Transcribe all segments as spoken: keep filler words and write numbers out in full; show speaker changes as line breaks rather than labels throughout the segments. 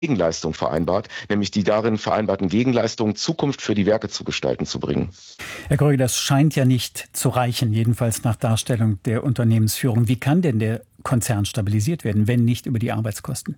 Gegenleistung vereinbart, nämlich die darin vereinbarten Gegenleistungen Zukunft für die Werke zu gestalten zu bringen.
Herr Gröger, das scheint ja nicht zu reichen, jedenfalls nach Darstellung der Unternehmensführung. Wie kann denn der Konzern stabilisiert werden, wenn nicht über die Arbeitskosten?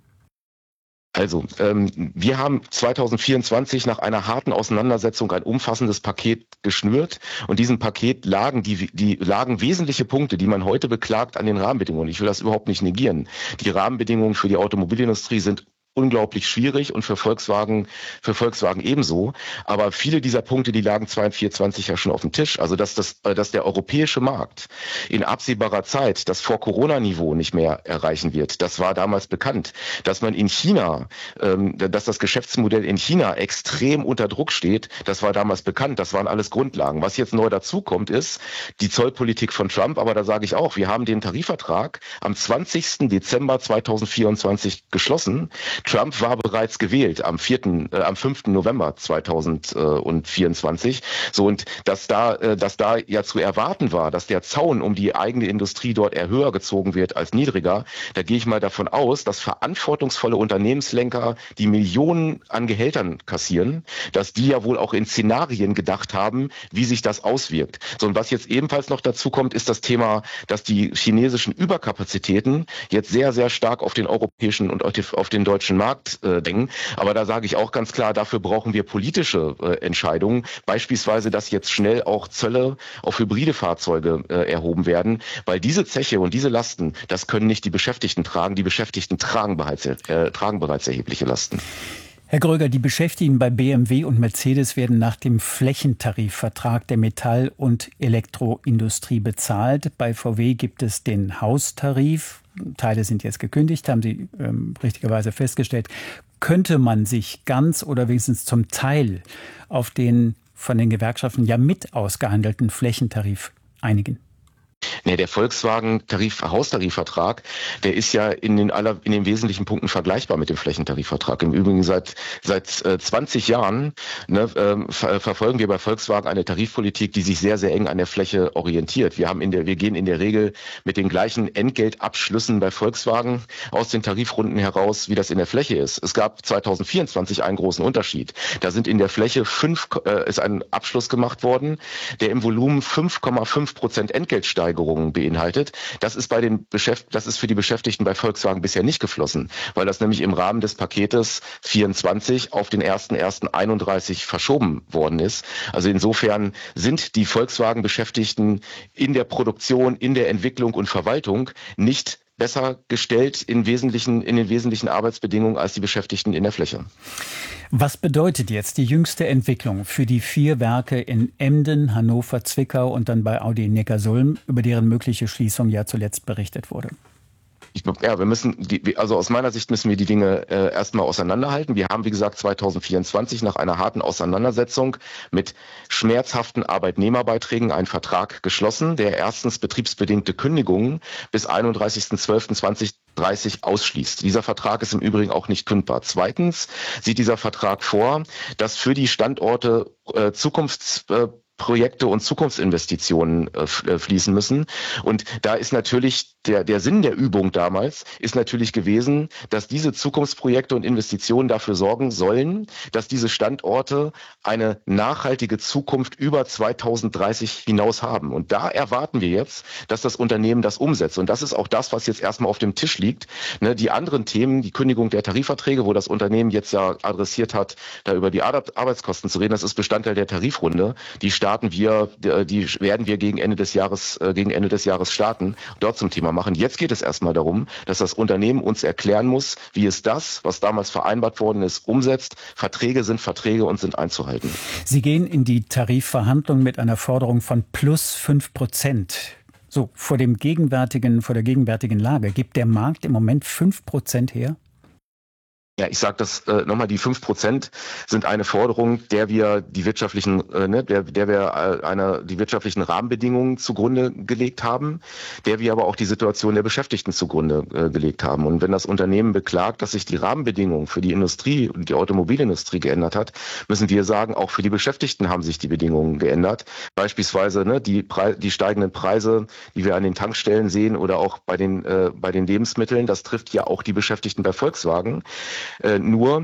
Also, ähm, wir haben zwanzig vierundzwanzig nach einer harten Auseinandersetzung ein umfassendes Paket geschnürt und diesem Paket lagen die, die lagen wesentliche Punkte, die man heute beklagt an den Rahmenbedingungen. Ich will das überhaupt nicht negieren. Die Rahmenbedingungen für die Automobilindustrie sind unglaublich schwierig und für Volkswagen, für Volkswagen ebenso. Aber viele dieser Punkte, die lagen zwanzig vierundzwanzig ja schon auf dem Tisch. Also, dass das, dass der europäische Markt in absehbarer Zeit das Vor-Corona-Niveau nicht mehr erreichen wird, das war damals bekannt. Dass man in China, ähm, dass das Geschäftsmodell in China extrem unter Druck steht, das war damals bekannt. Das waren alles Grundlagen. Was jetzt neu dazukommt, ist die Zollpolitik von Trump. Aber da sage ich auch, wir haben den Tarifvertrag am zwanzigsten Dezember zweitausendvierundzwanzig geschlossen. Trump war bereits gewählt am vierten, äh, am fünften November zweitausendvierundzwanzig. So, und dass da, äh, dass da ja zu erwarten war, dass der Zaun um die eigene Industrie dort eher höher gezogen wird als niedriger, da gehe ich mal davon aus, dass verantwortungsvolle Unternehmenslenker, die Millionen an Gehältern kassieren, dass die ja wohl auch in Szenarien gedacht haben, wie sich das auswirkt. So, und was jetzt ebenfalls noch dazu kommt, ist das Thema, dass die chinesischen Überkapazitäten jetzt sehr, sehr stark auf den europäischen und auf den deutschen Markt äh, denken. Aber da sage ich auch ganz klar, dafür brauchen wir politische äh, Entscheidungen. Beispielsweise, dass jetzt schnell auch Zölle auf hybride Fahrzeuge äh, erhoben werden, weil diese Zeche und diese Lasten, das können nicht die Beschäftigten tragen. Die Beschäftigten tragen bereits, äh, tragen bereits erhebliche Lasten.
Herr Gröger, die Beschäftigten bei B M W und Mercedes werden nach dem Flächentarifvertrag der Metall- und Elektroindustrie bezahlt. Bei V W gibt es den Haustarif. Teile sind jetzt gekündigt, haben Sie ähm, richtigerweise festgestellt. Könnte man sich ganz oder wenigstens zum Teil auf den von den Gewerkschaften ja mit ausgehandelten Flächentarif einigen?
Nee, der Volkswagen-Tarif, Haustarifvertrag, der ist ja in den aller, in den wesentlichen Punkten vergleichbar mit dem Flächentarifvertrag. Im Übrigen seit, seit äh, zwanzig Jahren ne, ähm, ver verfolgen wir bei Volkswagen eine Tarifpolitik, die sich sehr, sehr eng an der Fläche orientiert. Wir haben in der, wir gehen in der Regel mit den gleichen Entgeltabschlüssen bei Volkswagen aus den Tarifrunden heraus, wie das in der Fläche ist. Es gab zwanzig vierundzwanzig einen großen Unterschied. Da sind in der Fläche fünf, äh, ist ein Abschluss gemacht worden, der im Volumen fünf Komma fünf Prozent Entgeltsteigerung beinhaltet. Das ist bei den Beschäft- das ist für die Beschäftigten bei Volkswagen bisher nicht geflossen, weil das nämlich im Rahmen des Paketes vierundzwanzig auf den ersten ersten einunddreißig verschoben worden ist. Also insofern sind die Volkswagen-Beschäftigten in der Produktion, in der Entwicklung und Verwaltung nicht besser gestellt in wesentlichen, in den wesentlichen Arbeitsbedingungen als die Beschäftigten in der Fläche.
Was bedeutet jetzt die jüngste Entwicklung für die vier Werke in Emden, Hannover, Zwickau und dann bei Audi in Neckarsulm, über deren mögliche Schließung ja zuletzt berichtet wurde?
Ich, ja, wir müssen, die, also aus meiner Sicht müssen wir die Dinge äh, erstmal auseinanderhalten. Wir haben, wie gesagt, zwanzig vierundzwanzig nach einer harten Auseinandersetzung mit schmerzhaften Arbeitnehmerbeiträgen einen Vertrag geschlossen, der erstens betriebsbedingte Kündigungen bis einunddreißigsten zwölften zweitausenddreißig ausschließt. Dieser Vertrag ist im Übrigen auch nicht kündbar. Zweitens sieht dieser Vertrag vor, dass für die Standorte äh, Zukunfts äh, Projekte und Zukunftsinvestitionen äh, fließen müssen. Und da ist natürlich der, der Sinn der Übung damals ist natürlich gewesen, dass diese Zukunftsprojekte und Investitionen dafür sorgen sollen, dass diese Standorte eine nachhaltige Zukunft über zweitausenddreißig hinaus haben. Und da erwarten wir jetzt, dass das Unternehmen das umsetzt. Und das ist auch das, was jetzt erstmal auf dem Tisch liegt. Ne, die anderen Themen, die Kündigung der Tarifverträge, wo das Unternehmen jetzt ja adressiert hat, da über die Arbeitskosten zu reden, das ist Bestandteil der Tarifrunde. Die starten wir, die werden wir gegen Ende des Jahres, gegen Ende des Jahres starten, dort zum Thema machen. Jetzt geht es erstmal darum, dass das Unternehmen uns erklären muss, wie es das, was damals vereinbart worden ist, umsetzt. Verträge sind Verträge und sind einzuhalten.
Sie gehen in die Tarifverhandlungen mit einer Forderung von plus fünf Prozent. So, vor dem gegenwärtigen, vor der gegenwärtigen Lage, gibt der Markt im Moment fünf Prozent her?
Ja, ich sage das äh, nochmal, die fünf Prozent sind eine Forderung, der wir die wirtschaftlichen, äh, ne, der, der wir äh, einer, die wirtschaftlichen Rahmenbedingungen zugrunde gelegt haben, der wir aber auch die Situation der Beschäftigten zugrunde äh, gelegt haben. Und wenn das Unternehmen beklagt, dass sich die Rahmenbedingungen für die Industrie und die Automobilindustrie geändert hat, müssen wir sagen, auch für die Beschäftigten haben sich die Bedingungen geändert. Beispielsweise ne, die, Pre- die steigenden Preise, die wir an den Tankstellen sehen oder auch bei den, äh, bei den Lebensmitteln, das trifft ja auch die Beschäftigten bei Volkswagen. Äh, nur